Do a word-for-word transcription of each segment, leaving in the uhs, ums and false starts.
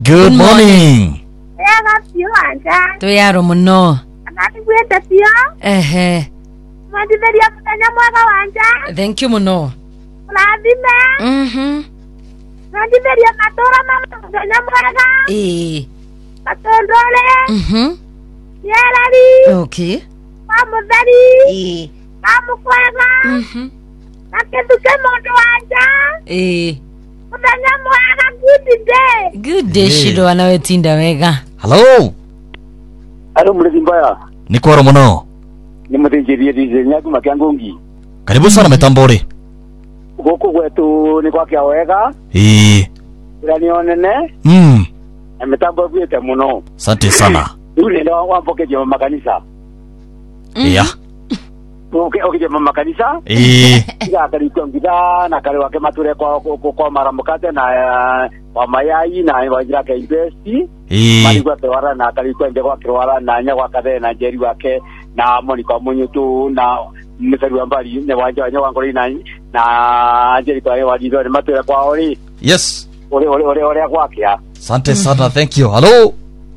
Good morning. Ega piwanja. Tuyaro muno. Anati gwete pio. Ehe. Mwandimeria mutenya mwega wanja. Thank you muno. Urathime. Mhm. Mwandimeria matura mama mutenya mwega. Eh. Matondole. Mhm. Yerari. Okay. Mamutheri. Eh. Mamukwega. Mhm. Nakinduke mundu wanja. Eh. Mutenya mwega, good day. Good day, Shiro anawetinda wega. Hello. Hello Mlizimbaya. Niko muno. Ni muthinjirie dize nyagu makiangungi. Karibu sana metambore. Goko gwetu ni kwa kia wega. Eh. Irani onene. Mm. Metambo gwete muno. Asante sana. Ule ndo wampoke je makanisa. Yeah. Okay, okay je makanisa. Eh. Ila kali kwa ngida na kali wake mature kwa kwa, kwa maramukate na wa mayai na wajira ke investi. Eh. Mali kwa tewara na kali kwa ndego kwa na nya kwa kade na jeri wake na moni kwa munyu tu na msari wa mbali ne wanja nya wangori na na jeri kwa wajizo ne mature kwa ori. Yes. Ore ore ore ore kwa kia. Asante sana. Thank you. Hello.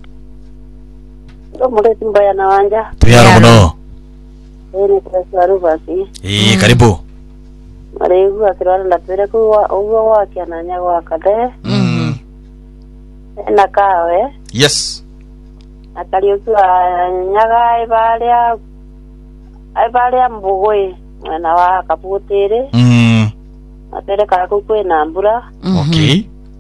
Ndo Mlizimbaya na wanja. Tuyaro muno. Ene kwa basi. Eh, karibu. Maregu akirana na pere kwa uwo wake ananya kwa kade. Mm. Na kawe. Yes. Akaliyokuwa nyaga ibalia ibalia mbugwe mwana wa kaputere. Mm. Apere kakukwe na mbura. Okay.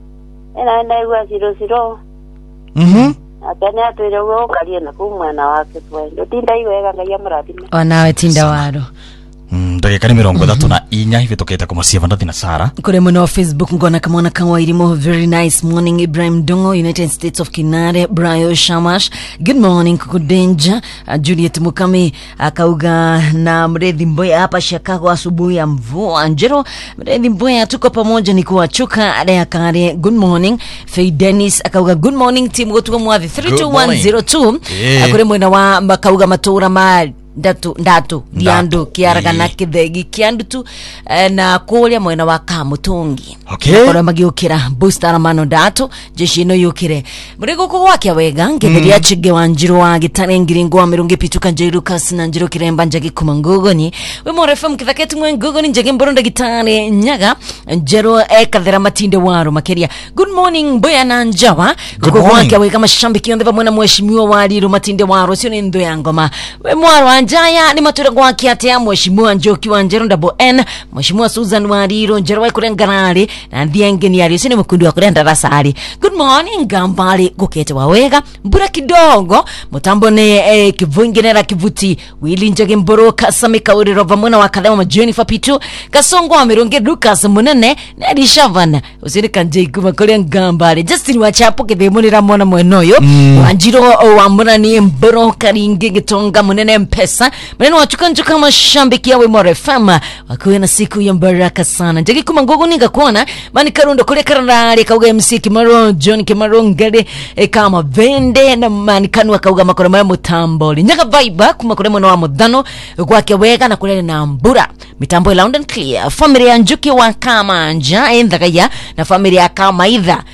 Ena enda igwa siro siro. Mhm. Akanya atwire uwo kalie na kumwana wake twa. Ndotinda iwega ngai amurathime. Wanawetinda waro. Mm, ndagika ni mirongo ithatu na inya hivi tuketa kumasia vandathi na Sara. Kule mwana Facebook ngona kamona kangwa irimo. Very nice morning Ibrahim Dongo, United States of Kinare. Brayo Shamash, good morning Kukudenja. uh, Juliet Mukami akauga na Mrethi Mboya hapa Chicago asubuhi ya mvua njero. Mrethi Mboya tuko pamoja ni kuwachuka ada ya kare. Good morning Faye Dennis akauga good morning team gotuko mwathi three two one zero two. Yeah. Akure mwana wa makauga matura ma ndatu ndatu diandu kiaraga na kithegi kiandu tu na kuria mwena wa Kamutungi. Okay. Kora magiukira booster mano ndatu jeshi no yukire murigo ko wake wega ngetheria chige wanjiro wa gitare ngiringo wa mirungi pituka njiro kasina njiro kiremba njagi kumangogoni we more F M kithaketi mwe ngogoni njage mboronda gitare nyaga njero ekathera matinde waro makeria. Good morning boya na njawa ko wake wega mashambiki ondeva mwana mheshimiwa wa Riro matinde waro sio ni ndo ya ngoma we mwaro Jaya ni matura kwa kiate ya mheshimiwa Njoki wa Njero double N, mheshimiwa Susan wa Riro Njero wa kurenganari na ndiye ngeni yari sini mkundu wa kurenda rasari. Good morning Gambari kukete wa wega mbura kidogo mutambo ne eh, kivunginera kivuti wili njage mboro kasamika uri rova mwana wa kadama Jennifer Pitu kasongo wa mironge Lucas munene na Edi Shavan usini kanjei kuma kore Gambari Justin wa chapo kithemuni ramona mwenoyo mm. Wanjiro wa mbura ni mboro karinge gitonga munene mpesa maneno wachuka njuka mashambiki yawe more fama wakuwe na siku ya mbaraka sana njagi kumangogo ninga kuona mani karundo kule kararari kauga M C Kimaro John Kimaro ngade e kama vende na mani kanu wakauga makore maya mutamboli nyaga vaiba kumakore mwana wa mudhano kwa kiwega na kule na mbura mitambo ya London Clear familia ya Njuki wa Kamanja endhagaya na familia ya Kamaitha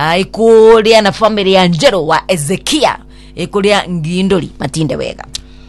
ikulia na familia ya Njero wa Ezekia ikulia Ngindoli matinde wega.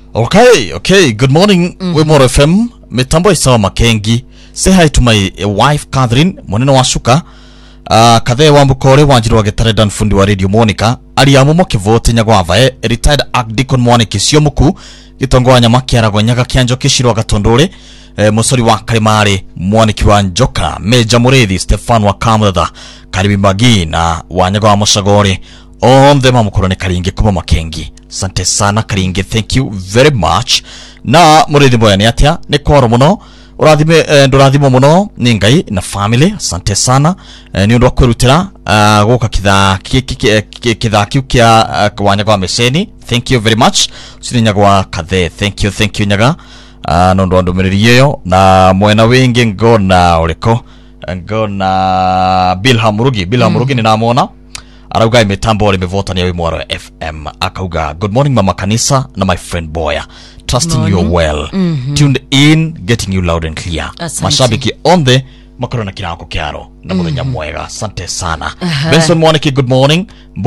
Okay, okay. Good morning, mm-hmm. Wemore F M. Mitambo isawa Makengi. Say hi to my uh, wife Catherine. Moneno wa shuka. Uh, Kathe wa mbukore wanjiru wa getare dan fundi wa Radio Monica. Aliamu mokivote nyagwa avae. Retired Archdeacon Mwaniki Siomuku. Gitongo wa nyama kiarago nyaga kianjo kishiro wa gatondore. E, Mosori wa Karimare Mwaniki wa Njoka. Meja Murethi Stefan wa Kamdatha. Karibi Magi na wanyaga wa Mosagore. On the mamukorone Karinge kuma Makengi. Sante sana Karinge, thank you very much. Na Murethi Mboya ni atia ni koro muno urathime eh, ndurathimo muno ni ngai na family. Sante sana eh, ni undu kwirutira uh, goka kitha kitha kiu kia uh, wanyaga wa Meseni. Thank you very much. Usinyaga wa Kathe, thank you thank you nyaga uh, nondo ndomereri yo na mwena wingi ngona uriko ngona Bilha Murugi Bilha Murugi mm. ni namona arauga mitambo limevota ni Wimwaro F M akauga good morning mama kanisa na my friend Boya trusting you well mm-hmm. tuned in getting you loud and clear. Asante. Mashabiki on the makorona kirako kiaro na muthenya mwega. Asante sana. Benson Mwaniki, good morning.